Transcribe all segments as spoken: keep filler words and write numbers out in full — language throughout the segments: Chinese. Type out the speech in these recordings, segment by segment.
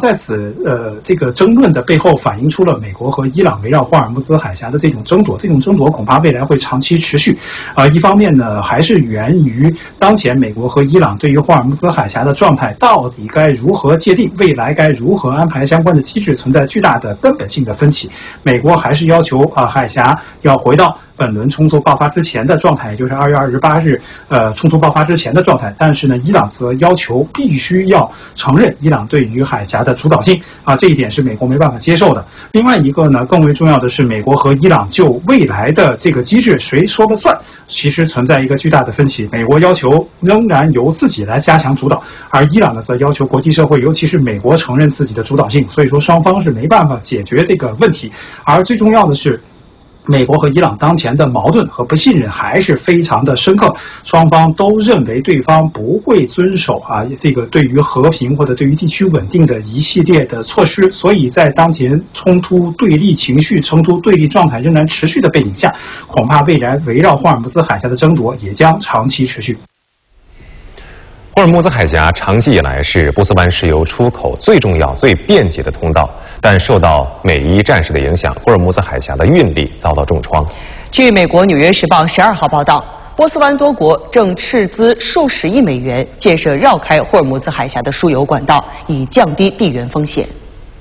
在此呃这个争论的背后，反映出了美国和伊朗围绕霍尔木兹海峡的这种争夺，这种争夺恐怕未来会长期持续。啊、呃，一方面呢，还是源于当前美国和伊朗对于霍尔木兹海峡的状态到底该如何界定，未来该如何安排相关的机制，存在巨大的根本性的分歧。美国还是要求啊、呃、海峡要回到本轮冲突爆发之前的状态，也就是二月二十八日，呃，冲突爆发之前的状态。但是呢，伊朗则要求必须要承认伊朗对于海峡的主导性啊，这一点是美国没办法接受的。另外一个呢，更为重要的是，美国和伊朗就未来的这个机制谁说了算，其实存在一个巨大的分歧。美国要求仍然由自己来加强主导，而伊朗呢，则要求国际社会，尤其是美国承认自己的主导性。所以说，双方是没办法解决这个问题。而最重要的是，美国和伊朗当前的矛盾和不信任还是非常的深刻，双方都认为对方不会遵守啊这个对于和平或者对于地区稳定的一系列的措施，所以在当前冲突对立情绪、冲突对立状态仍然持续的背景下，恐怕未来围绕霍尔木兹海峡的争夺也将长期持续。 霍尔木兹海峡长期以来是波斯湾石油出口最重要、最便捷的通道，但受到美伊战事的影响，霍尔木兹海峡的运力遭到重创。 据美国《纽约时报》十二号报道，波斯湾多国正斥资数十亿美元建设绕开霍尔木兹海峡的输油管道，以降低地缘风险。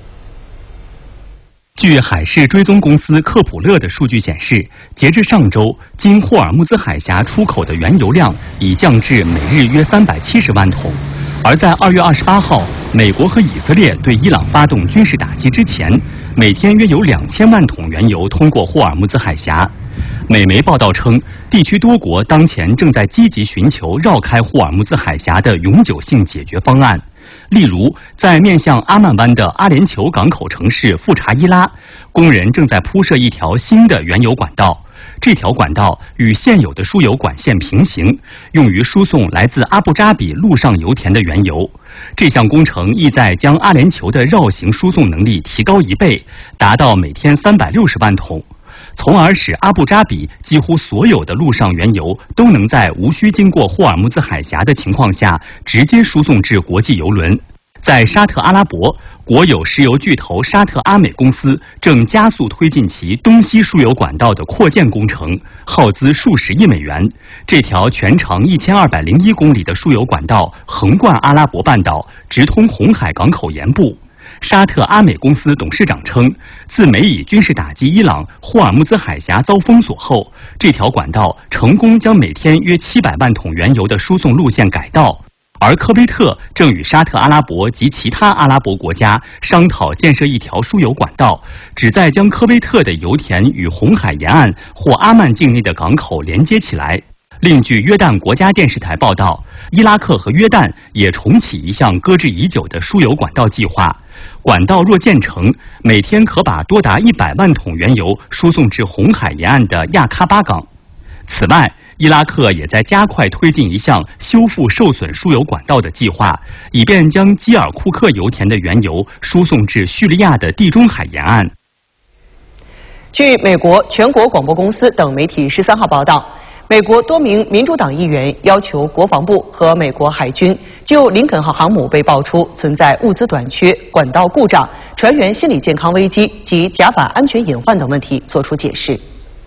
据海事追踪公司克普勒的数据显示，截至上周，经霍尔木兹海峡出口的原油量已降至每日约三百七十万桶。而在二月二十八号，美国和以色列对伊朗发动军事打击之前，每天约有两千万桶原油通过霍尔木兹海峡。美媒报道称，地区多国当前正在积极寻求绕开霍尔木兹海峡的永久性解决方案。例如，在面向阿曼湾的阿联酋港口城市富查伊拉，工人正在铺设一条新的原油管道。这条管道与现有的输油管线平行，用于输送来自阿布扎比陆上油田的原油。这项工程意在将阿联酋的绕行输送能力提高一倍，达到每天三百六十万桶，从而使阿布扎比几乎所有的陆上原油都能在无需经过霍尔木兹海峡的情况下直接输送至国际油轮。在沙特阿拉伯，国有石油巨头沙特阿美公司正加速推进其东西输油管道的扩建工程，耗资数十亿美元。这条全长一千二百零一公里的输油管道横贯阿拉伯半岛，直通红海港口沿部。沙特阿美公司董事长称，自美以军事打击伊朗，霍尔木兹海峡遭封锁后，这条管道成功将每天约七百万桶原油的输送路线改道。而科威特正与沙特阿拉伯及其他阿拉伯国家商讨建设一条输油管道，旨在将科威特的油田与红海沿岸或阿曼境内的港口连接起来。另据约旦国家电视台报道，伊拉克和约旦也重启一项搁置已久的输油管道计划。管道若建成，每天可把多达一百万桶原油输送至红海沿岸的亚喀巴港。此外，伊拉克也在加快推进一项修复受损输油管道的计划，以便将基尔库克油田的原油输送至叙利亚的地中海沿岸。 据美国全国广播公司等媒体十三号报道，美国多名民主党议员要求国防部和美国海军就林肯号航母被爆出存在物资短缺、管道故障、船员心理健康危机及甲板安全隐患等问题作出解释。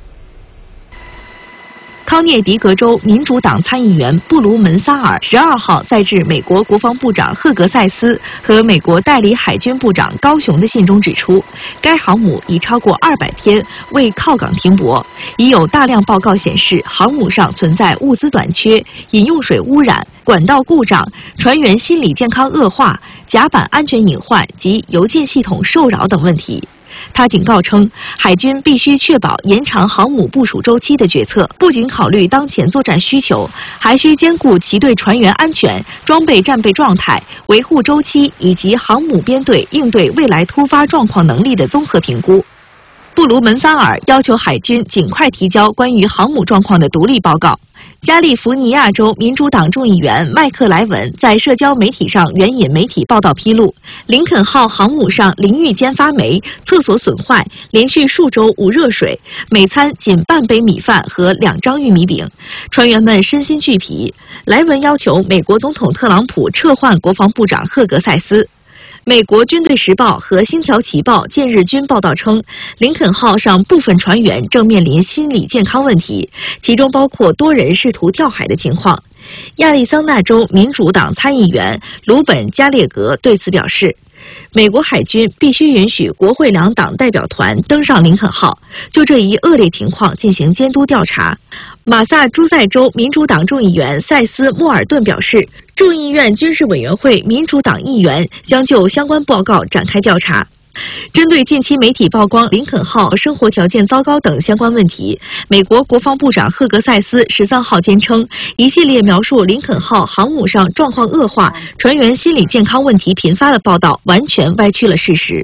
康涅狄格州民主党参议员布卢门萨尔十二号在致美国国防部长赫格塞斯和美国代理海军部长高雄的信中指出，该航母已超过二百天未靠港停泊，已有大量报告显示航母上存在物资短缺、饮用水污染、管道故障、船员心理健康恶化、甲板安全隐患及邮件系统受扰等问题。他警告称，海军必须确保延长航母部署周期的决策，不仅考虑当前作战需求，还需兼顾其对船员安全、装备战备状态、维护周期以及航母编队应对未来突发状况能力的综合评估。布卢门萨尔要求海军尽快提交关于航母状况的独立报告。加利福尼亚州民主党众议员麦克莱文在社交媒体上援引媒体报道披露，林肯号航母上淋浴间发霉，厕所损坏，连续数周无热水，每餐仅半杯米饭和两张玉米饼，船员们身心俱疲。莱文要求美国总统特朗普撤换国防部长赫格塞斯。 美国军队时报和星条旗报近日均报道称，林肯号上部分船员正面临心理健康问题，其中包括多人试图跳海的情况。亚利桑那州民主党参议员鲁本·加列格对此表示，美国海军必须允许国会两党代表团登上林肯号，就这一恶劣情况进行监督调查。马萨诸塞州民主党众议员塞斯·莫尔顿表示，众议院军事委员会民主党议员将就相关报告展开调查。针对近期媒体曝光林肯号生活条件糟糕等相关问题，美国国防部长赫格塞斯十三号坚称，一系列描述林肯号航母上状况恶化、船员心理健康问题频发的报道完全歪曲了事实。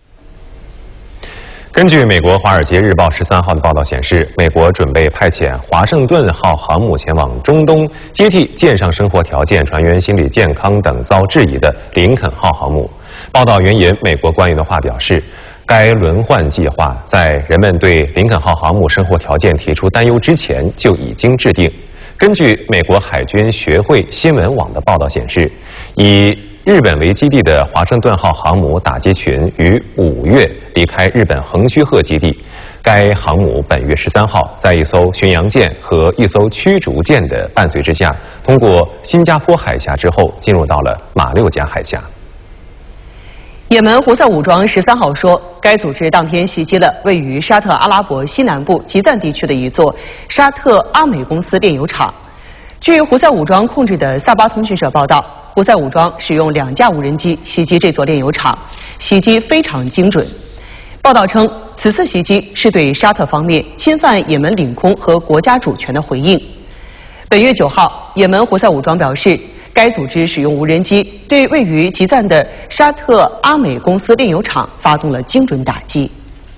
根据美国《华尔街日报》十三号的报道显示，美国准备派遣华盛顿号航母前往中东，接替舰上生活条件、船员心理健康等遭质疑的林肯号航母。报道援引美国官员的话表示，该轮换计划在人们对林肯号航母生活条件提出担忧之前就已经制定。根据美国海军学会新闻网的报道显示，以日本为基地的华盛顿号航母打击群于五月离开日本横须贺基地。该航母本月十三号在一艘巡洋舰和一艘驱逐舰的伴随之下，通过新加坡海峡之后，进入到了马六甲海峡。 也门胡塞武装十三号说，该组织当天袭击了位于沙特阿拉伯西南部吉赞地区的一座沙特阿美公司炼油厂。据胡塞武装控制的萨巴通讯社报道，胡塞武装使用两架无人机袭击这座炼油厂，袭击非常精准。报道称，此次袭击是对沙特方面侵犯也门领空和国家主权的回应。本月九号，也门胡塞武装表示，该组织使用无人机对位于吉赞的沙特阿美公司炼油厂发动了精准打击。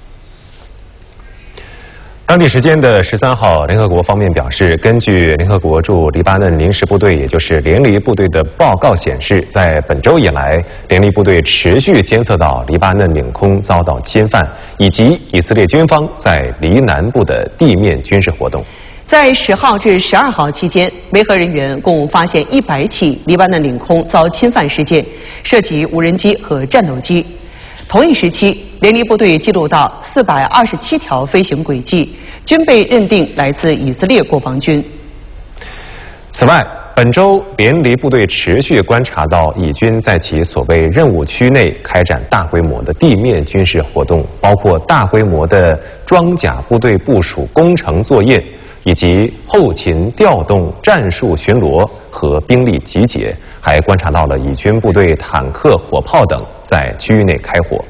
当地时间的十三号，联合国方面表示，根据联合国驻黎巴嫩临时部队，也就是联黎部队的报告显示，在本周以来，联黎部队持续监测到黎巴嫩领空遭到侵犯，以及以色列军方在黎南部的地面军事活动。 在十号至十二号期间，维和人员共发现一百起黎巴嫩领空遭侵犯事件，涉及无人机和战斗机。同一时期，联黎部队记录到四百二十七条飞行轨迹，均被认定来自以色列国防军。 此外，本周联黎部队持续观察到以军在其所谓任务区内开展大规模的地面军事活动，包括大规模的装甲部队部署工程作业，以及后勤调动、战术巡逻和兵力集结，还观察到了以军部队坦克、火炮等在区域内开火。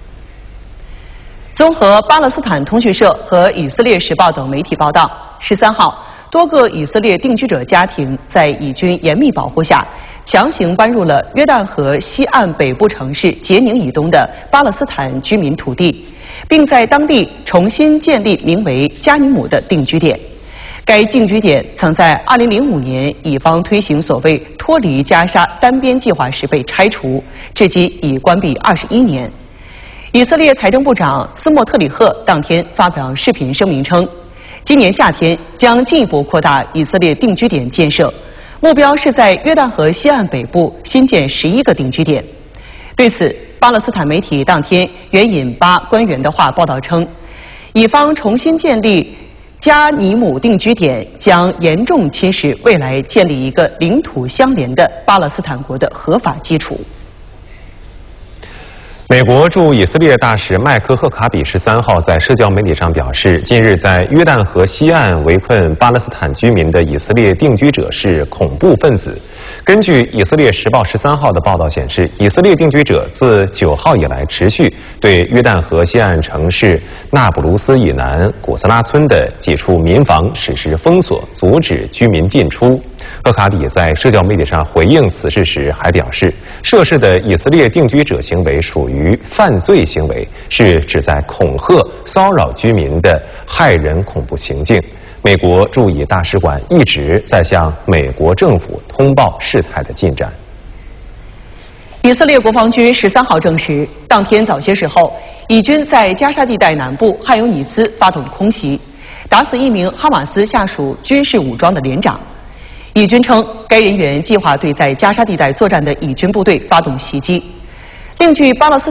综合巴勒斯坦通讯社和以色列时报等媒体报道，十三号，多个以色列定居者家庭在以军严密保护下，强行搬入了约旦河西岸北部城市杰宁以东的巴勒斯坦居民土地，并在当地重新建立名为加尼姆的定居点。该定居点曾在二零零五年以方推行所谓脱离加沙单边计划时被拆除，至今已关闭二十一年。以色列财政部长斯莫特里赫当天发表视频声明称，今年夏天将进一步扩大以色列定居点建设，目标是在约旦河西岸北部新建十一个定居点。对此，巴勒斯坦媒体当天援引巴官员的话报道称，以方重新建立加尼姆定居点将严重侵蚀未来建立一个领土相连的巴勒斯坦国的合法基础。 美国驻以色列大使麦克赫卡比十三号在社交媒体上表示，近日在约旦河西岸围困巴勒斯坦居民的以色列定居者是恐怖分子。根据以色列时报十三号的报道显示，以色列定居者自九号以来持续对约旦河西岸城市纳卜卢斯以南古斯拉村的几处民房实施封锁，阻止居民进出。赫卡比在社交媒体上回应此事时还表示，涉事的以色列定居者行为属于犯罪行为，是旨在恐吓、骚扰居民的害人恐怖行径。美国驻以大使馆一直在向美国政府通报事态的进展。 以色列国防军十三号证实，当天早些时候，以军在加沙地带南部汉尤尼斯发动空袭，打死一名哈马斯下属军事武装的连长。以军称，该人员计划对在加沙地带作战的以军部队发动袭击。 另据巴勒斯